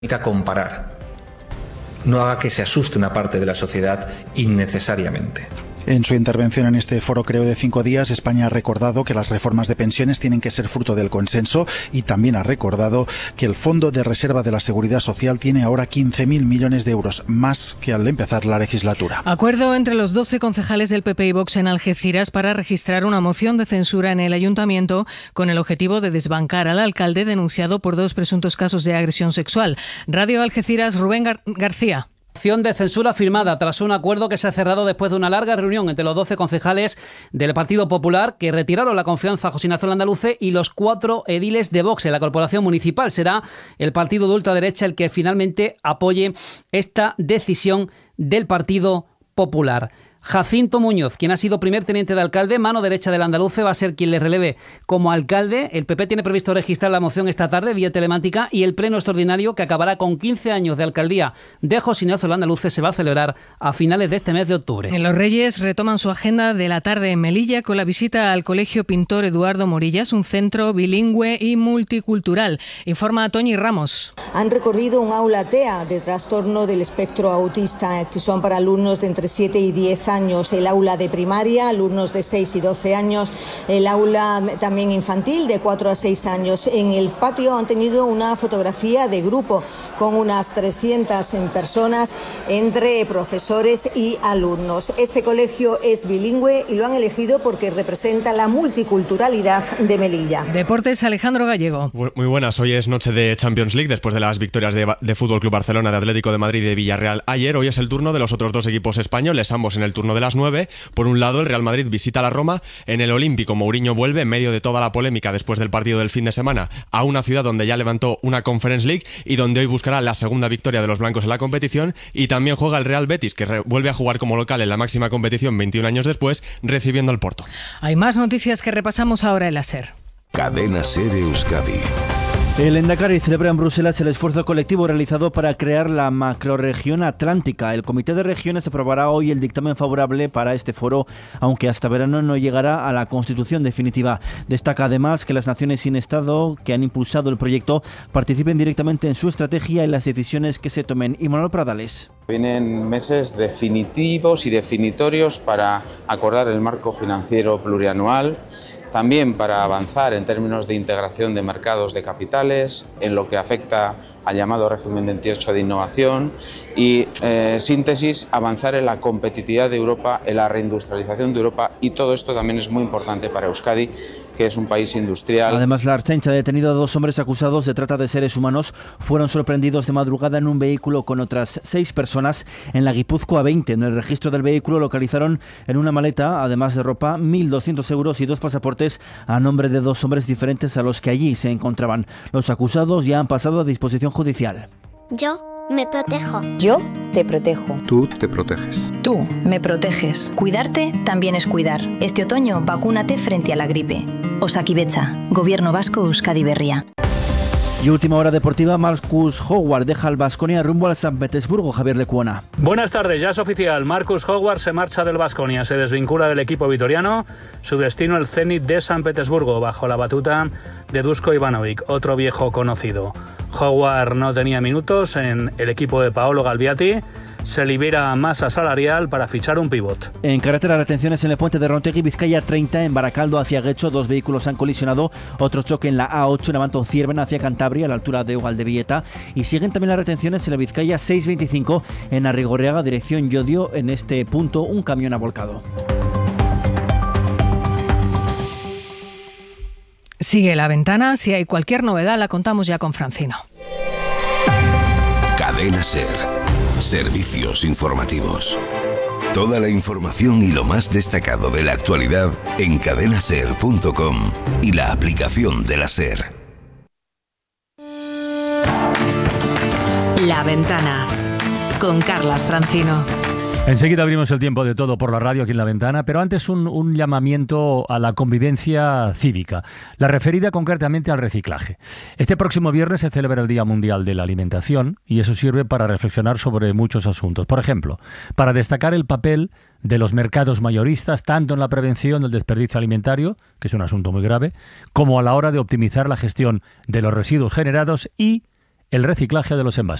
permita comparar. No haga que se asuste una parte de la sociedad innecesariamente. En su intervención en este foro Creo de 5 días, España ha recordado que las reformas de pensiones tienen que ser fruto del consenso y también ha recordado que el Fondo de Reserva de la Seguridad Social tiene ahora 15.000 millones de euros, más que al empezar la legislatura. Acuerdo entre los 12 concejales del PP y Vox en Algeciras para registrar una moción de censura en el ayuntamiento con el objetivo de desbancar al alcalde denunciado por 2 presuntos casos de agresión sexual. Radio Algeciras, Rubén García. Moción de censura firmada tras un acuerdo que se ha cerrado después de una larga reunión entre los 12 concejales del Partido Popular que retiraron la confianza a José Ignacio Landaluce y los 4 ediles de Vox en la corporación municipal. Será el partido de ultraderecha el que finalmente apoye esta decisión del Partido Popular. Jacinto Muñoz, quien ha sido primer teniente de alcalde, mano derecha del Andaluce, va a ser quien le releve como alcalde. El PP tiene previsto registrar la moción esta tarde vía telemática y el pleno extraordinario, que acabará con 15 años de alcaldía de José Ignacio Andaluce, se va a celebrar a finales de este mes de octubre. Los Reyes retoman su agenda de la tarde en Melilla con la visita al Colegio Pintor Eduardo Morillas, un centro bilingüe y multicultural. Informa Toñi Ramos. Han recorrido un aula TEA de trastorno del espectro autista, que son para alumnos de entre 7 y 10 años, el aula de primaria, alumnos de 6 y 12 años, el aula también infantil de 4 a 6 años. En el patio han tenido una fotografía de grupo con unas 300 personas entre profesores y alumnos. Este colegio es bilingüe y lo han elegido porque representa la multiculturalidad de Melilla. Deportes, Alejandro Gallego. Muy buenas, hoy es noche de Champions League después de las victorias de FC Barcelona, de Atlético de Madrid y de Villarreal ayer. Hoy es el turno de los otros 2 equipos españoles, ambos en el turno de las 9. Por un lado, el Real Madrid visita a la Roma. En el Olímpico, Mourinho vuelve en medio de toda la polémica después del partido del fin de semana a una ciudad donde ya levantó una Conference League y donde hoy buscará la segunda victoria de los blancos en la competición. Y también juega el Real Betis, que vuelve a jugar como local en la máxima competición 21 años después, recibiendo al Porto. Hay más noticias que repasamos ahora en la SER. Cadena SER Euskadi. El Endacari celebra en Bruselas el esfuerzo colectivo realizado para crear la macrorregión atlántica. El Comité de Regiones aprobará hoy el dictamen favorable para este foro, aunque hasta verano no llegará a la constitución definitiva. Destaca además que las naciones sin Estado que han impulsado el proyecto participen directamente en su estrategia y las decisiones que se tomen. Y Manuel Pradales. Vienen meses definitivos y definitorios para acordar el marco financiero plurianual, también para avanzar en términos de integración de mercados de capitales, en lo que afecta al llamado régimen 28 de innovación y, síntesis, avanzar en la competitividad de Europa, en la reindustrialización de Europa, y todo esto también es muy importante para Euskadi, que es un país industrial. Además, la Ertzaintza ha detenido a 2 hombres acusados de trata de seres humanos. Fueron sorprendidos de madrugada en un vehículo con otras 6 personas en la Guipúzcoa 20. En el registro del vehículo localizaron en una maleta, además de ropa, 1.200 euros y 2 pasaportes a nombre de 2 hombres diferentes a los que allí se encontraban. Los acusados ya han pasado a disposición judicial. Yo me protejo. Yo te protejo. Tú te proteges. Tú me proteges. Cuidarte también es cuidar. Este otoño vacúnate frente a la gripe. Osakidetza, Gobierno Vasco, Euskadi Berria. Y última hora deportiva, Marcus Howard deja al Baskonia rumbo al San Petersburgo. Javier Lecuona. Buenas tardes, ya es oficial. Marcus Howard se marcha del Baskonia, se desvincula del equipo vitoriano. Su destino el Zenit de San Petersburgo, bajo la batuta de Duško Ivanović, otro viejo conocido. Howard no tenía minutos en el equipo de Paolo Galbiati. Se libera masa salarial para fichar un pívot. En carretera, retenciones en el puente de Rontegui, Vizcaya 30, en Baracaldo hacia Guecho. 2 vehículos han colisionado. Otro choque en la A8 en Abanto-Cierven hacia Cantabria, a la altura de Ugaldebieta. Y siguen también las retenciones en la Vizcaya 625 en Arrigorriaga, dirección Llodio. En este punto un camión ha volcado. Sigue La Ventana. Si hay cualquier novedad la contamos ya con Francino. Cadena SER. Servicios informativos. Toda la información y lo más destacado de la actualidad en cadenaser.com y la aplicación de la SER. La Ventana con Carlas Francino. Enseguida abrimos el tiempo de todo por la radio aquí en La Ventana, pero antes un llamamiento a la convivencia cívica, la referida concretamente al reciclaje. Este próximo viernes se celebra el Día Mundial de la Alimentación y eso sirve para reflexionar sobre muchos asuntos. Por ejemplo, para destacar el papel de los mercados mayoristas, tanto en la prevención del desperdicio alimentario, que es un asunto muy grave, como a la hora de optimizar la gestión de los residuos generados y el reciclaje de los envases.